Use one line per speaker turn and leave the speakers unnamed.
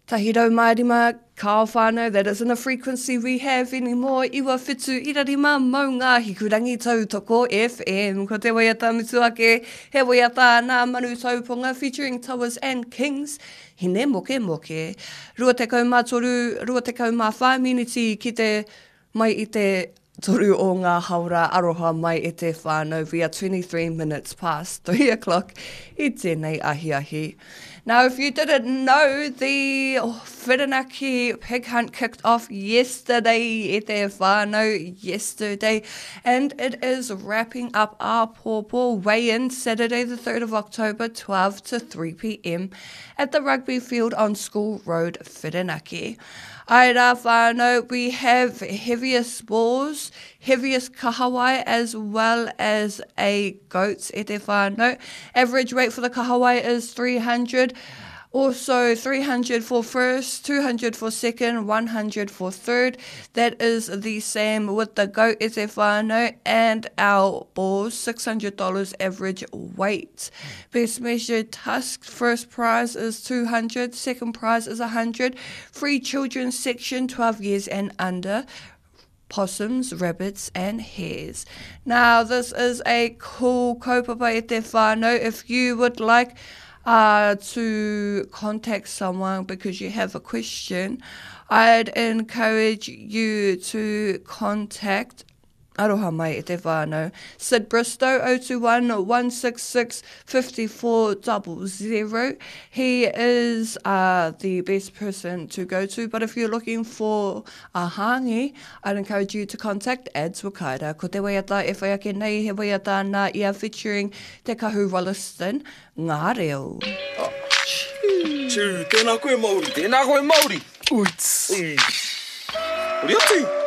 Tahirau Marima kao whānau, that isn't a frequency we have anymore. Iwa whitu irarima mau ngāhi kurangi tautoko FM. Ko te waiata mituake, he waiata nā manu tauponga featuring Towers and Kings. Hine moke moke. Rua te kaumātoru, rua te kaumāwha miniti ki te mai I te toru o ngā haura aroha mai I te whānau. We are 23 minutes past 3 o'clock I tēnei ahi ahi. Now, if you didn't know, the Whirinaki pig hunt kicked off yesterday I te whānau, yesterday, and it is wrapping up our pōpō weigh-in Saturday the 3rd of October, 12 to 3 p.m. at the rugby field on School Road, Whirinaki. Ai rā whānau, we have heaviest boars, heaviest kahawai, as well as a goat I te whānau. Average weight for the kahawai is 300, also 300 for first, 200 for second, 100 for third. That is the same with the goat I te whānau, and our boars, $600 average weight. Best measured tusk, first prize is 200, second prize is 100. Free children's section, 12 years and under. Possums, rabbits and hares. Now this is a cool kaupapa I te whānau. If you would like to contact someone because you have a question, I'd encourage you to contact aroha mai I te whānau. Sid Bristow, 021-166-5400. He is the best person to go to, but if you're looking for a hangi, I'd encourage you to contact Ads Wakaira. Ko te waiata e whai ake nei, he waiata nā ia featuring Te Kahu Rolliston, ngā reo.
Tēnā koe Māori. Tēnā koe Māori. Uits. Uri atu.